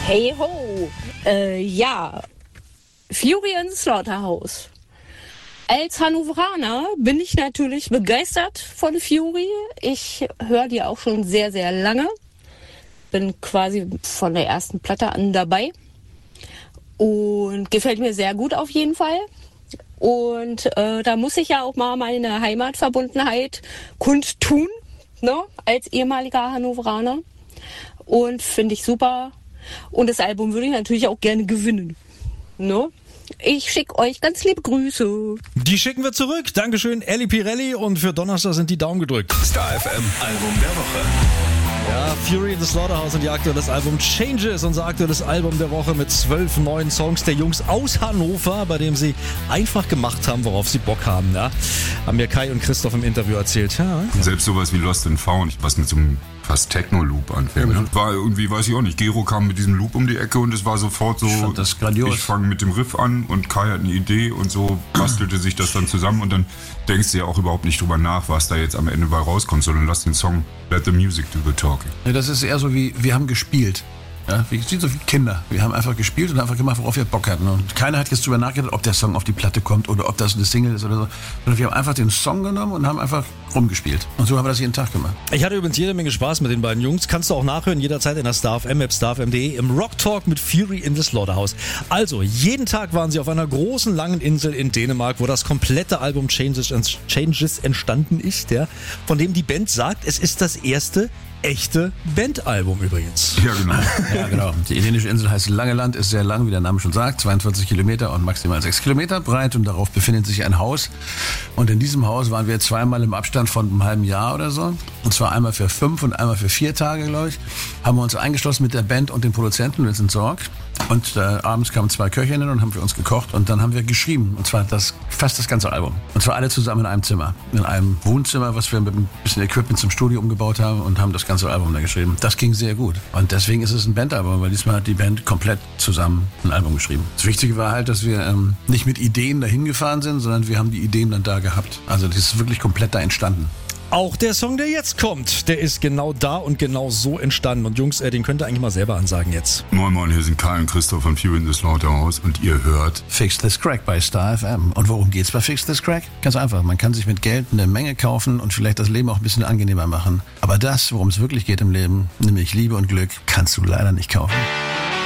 Hey ho! Fury in the Slaughterhouse. Als Hannoveraner bin ich natürlich begeistert von Fury. Ich höre die auch schon sehr, sehr lange. Bin quasi von der ersten Platte an dabei. Und gefällt mir sehr gut auf jeden Fall. Und da muss ich ja auch mal meine Heimatverbundenheit kundtun, ne? Als ehemaliger Hannoveraner. Und finde ich super. Und das Album würde ich natürlich auch gerne gewinnen. Ne? Ich schicke euch ganz liebe Grüße. Die schicken wir zurück. Dankeschön, Elli Pirelli. Und für Donnerstag sind die Daumen gedrückt. Star FM Album der Woche. Ja, Fury in the Slaughterhouse und ihr aktuelles Album Changes, unser aktuelles Album der Woche mit 12 neuen Songs der Jungs aus Hannover, bei dem sie einfach gemacht haben, worauf sie Bock haben. Ja? Haben mir Kai und Christoph im Interview erzählt. Ja. Selbst sowas wie Lost and Found, was mit so einem fast Techno-Loop anfängt. Ne? War irgendwie, weiß ich auch nicht, Gero kam mit diesem Loop um die Ecke und es war sofort so, ich fand das grandios. Ich fange mit dem Riff an und Kai hat eine Idee und so bastelte sich das dann zusammen und dann denkst du ja auch überhaupt nicht drüber nach, was da jetzt am Ende bei rauskommt, sondern lass den Song Let the Music do the talking. Ja, das ist eher so wie, wir haben gespielt. Ja, wir sind so wie Kinder. Wir haben einfach gespielt und einfach gemacht, worauf wir Bock hatten. Und keiner hat jetzt drüber nachgedacht, ob der Song auf die Platte kommt oder ob das eine Single ist oder so. Sondern wir haben einfach den Song genommen und haben einfach rumgespielt. Und so haben wir das jeden Tag gemacht. Ich hatte übrigens jede Menge Spaß mit den beiden Jungs. Kannst du auch nachhören, jederzeit in der Star FM App, starfm.de, im Rock Talk mit Fury in the Slaughterhouse. Also, jeden Tag waren sie auf einer großen, langen Insel in Dänemark, wo das komplette Album Changes entstanden ist, ja, von dem die Band sagt, es ist das erste echte Bandalbum übrigens. Ja, genau. Ja, genau. Die italienische Insel heißt Langeland, ist sehr lang, wie der Name schon sagt, 42 Kilometer und maximal 6 Kilometer breit und darauf befindet sich ein Haus. Und in diesem Haus waren wir zweimal im Abstand von einem halben Jahr oder so. Und zwar einmal für 5 und einmal für 4 Tage, glaube ich. Haben wir uns eingeschlossen mit der Band und den Produzenten, wir sind Sorg. Und abends kamen 2 Köchinnen und haben für uns gekocht und dann haben wir geschrieben. Und zwar fast das ganze Album. Und zwar alle zusammen in einem Zimmer. In einem Wohnzimmer, was wir mit ein bisschen Equipment zum Studio umgebaut haben und haben das ganze Album da geschrieben. Das ging sehr gut. Und deswegen ist es ein Bandalbum, weil diesmal hat die Band komplett zusammen ein Album geschrieben. Das Wichtige war halt, dass wir nicht mit Ideen dahin gefahren sind, sondern wir haben die Ideen dann da gehabt. Also das ist wirklich komplett da entstanden. Auch der Song, der jetzt kommt, der ist genau da und genau so entstanden. Und Jungs, den könnt ihr eigentlich mal selber ansagen jetzt. Moin Moin, hier sind Kai und Christoph von Fury in the Slaughterhouse und ihr hört Fix This Crack bei Star FM. Und worum geht's bei Fix This Crack? Ganz einfach, man kann sich mit Geld eine Menge kaufen und vielleicht das Leben auch ein bisschen angenehmer machen. Aber das, worum es wirklich geht im Leben, nämlich Liebe und Glück, kannst du leider nicht kaufen.